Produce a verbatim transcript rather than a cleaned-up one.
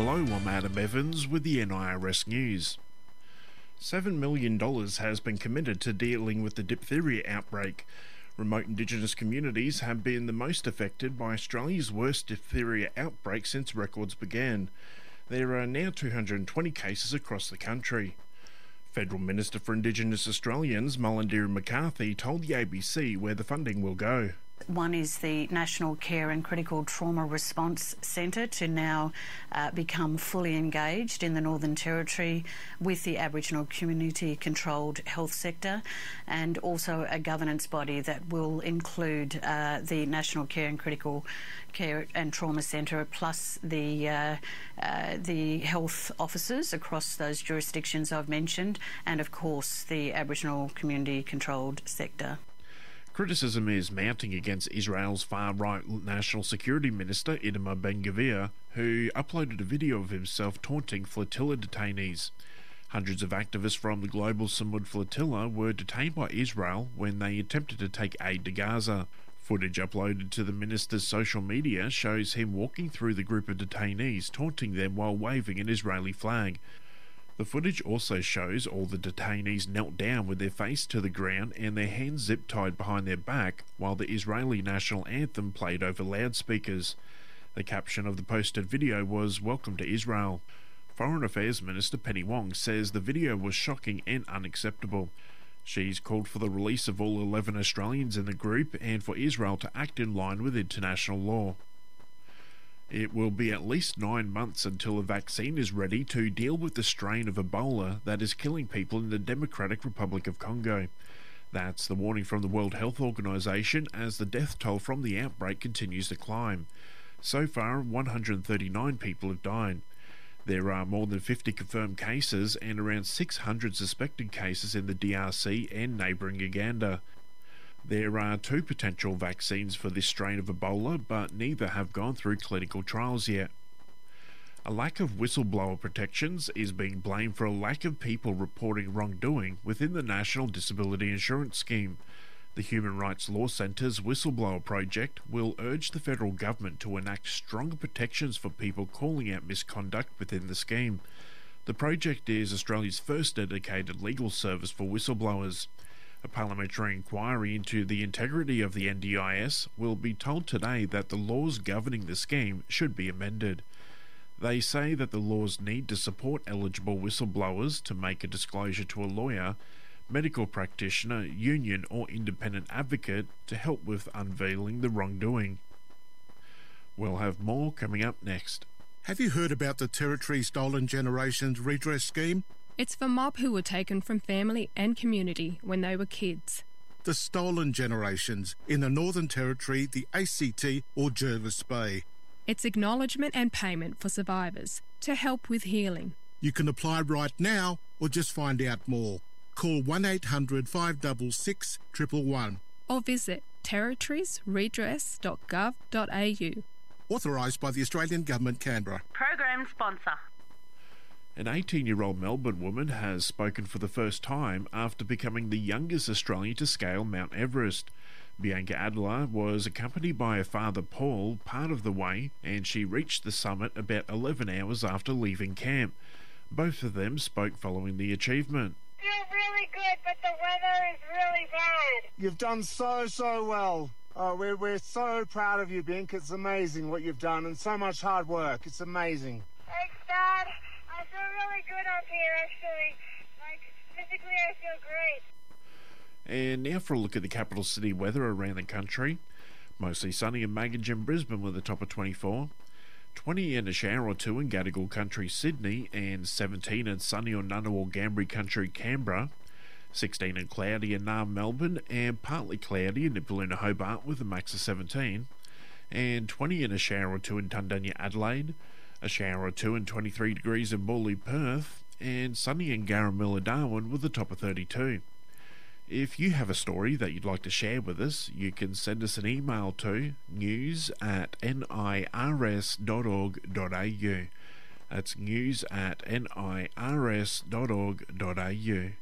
Hello, I'm Adam Evans with the N I R S News. seven million dollars has been committed to dealing with the diphtheria outbreak. Remote Indigenous communities have been the most affected by Australia's worst diphtheria outbreak since records began. There are now two hundred twenty cases across the country. Federal Minister for Indigenous Australians, Mullindira McCarthy, told the A B C where the funding will go. One is the National Care and Critical Trauma Response Centre to now uh, become fully engaged in the Northern Territory with the Aboriginal community-controlled health sector, and also a governance body that will include uh, the National Care and Critical Care and Trauma Centre, plus the uh, uh, the health officers across those jurisdictions I've mentioned, and of course the Aboriginal community-controlled sector. Criticism is mounting against Israel's far-right National Security Minister Itamar Ben-Gvir, who uploaded a video of himself taunting flotilla detainees. Hundreds of activists from the Global Samud Flotilla were detained by Israel when they attempted to take aid to Gaza. Footage uploaded to the minister's social media shows him walking through the group of detainees, taunting them while waving an Israeli flag. The footage also shows all the detainees knelt down with their face to the ground and their hands zip-tied behind their back while the Israeli national anthem played over loudspeakers. The caption of the posted video was "Welcome to Israel." Foreign Affairs Minister Penny Wong says the video was shocking and unacceptable. She's called for the release of all eleven Australians in the group and for Israel to act in line with international law. It will be at least nine months until a vaccine is ready to deal with the strain of Ebola that is killing people in the Democratic Republic of Congo. That's the warning from the World Health Organization as the death toll from the outbreak continues to climb. So far, one hundred thirty-nine people have died. There are more than fifty confirmed cases and around six hundred suspected cases in the D R C and neighbouring Uganda. There are two potential vaccines for this strain of Ebola, but neither have gone through clinical trials yet. A lack of whistleblower protections is being blamed for a lack of people reporting wrongdoing within the National Disability Insurance Scheme. The Human Rights Law Centre's Whistleblower Project will urge the federal government to enact stronger protections for people calling out misconduct within the scheme. The project is Australia's first dedicated legal service for whistleblowers. A parliamentary inquiry into the integrity of the N D I S will be told today that the laws governing the scheme should be amended. They say that the laws need to support eligible whistleblowers to make a disclosure to a lawyer, medical practitioner, union or independent advocate to help with unveiling the wrongdoing. We'll have more coming up next. Have you heard about the Territory Stolen Generations Redress Scheme? It's for mob who were taken from family and community when they were kids. The stolen generations in the Northern Territory, the A C T or Jervis Bay. It's acknowledgement and payment for survivors to help with healing. You can apply right now or just find out more. Call one eight hundred five six six, one one one. Or visit territories redress dot gov dot a u. Authorised by the Australian Government, Canberra. Program sponsor. An eighteen-year-old Melbourne woman has spoken for the first time after becoming the youngest Australian to scale Mount Everest. Bianca Adler was accompanied by her father Paul part of the way, and she reached the summit about eleven hours after leaving camp. Both of them spoke following the achievement. Feel really good, but the weather is really bad. You've done so, so well. Oh, we're, we're so proud of you, Bink. It's amazing what you've done and so much hard work. It's amazing. Thanks, Dad. I feel really good up here, actually. Like, physically I feel great. And now for a look at the capital city weather around the country. Mostly sunny in Maggie and Brisbane with a top of twenty-four. twenty and a shower or two in Gadigal Country, Sydney, and seventeen and sunny or Ngunnawal Gambri Country, Canberra. sixteen and cloudy in Naarm, Melbourne, and partly cloudy in Nipaluna, Hobart with a max of seventeen. And twenty and a shower or two in Tundanya, Adelaide. A shower or two and twenty-three degrees in Morley, Perth, and sunny in Garamilla, Darwin with a top of thirty-two. If you have a story that you'd like to share with us, you can send us an email to news at nirs dot org dot a u. That's news at nirs dot org dot a u.